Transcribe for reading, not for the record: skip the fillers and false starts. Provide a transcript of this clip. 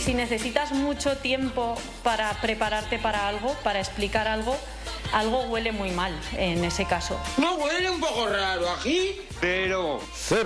si necesitas mucho tiempo para prepararte para algo, para explicar algo, algo huele muy mal en ese caso. ¿No huele un poco raro aquí? Pero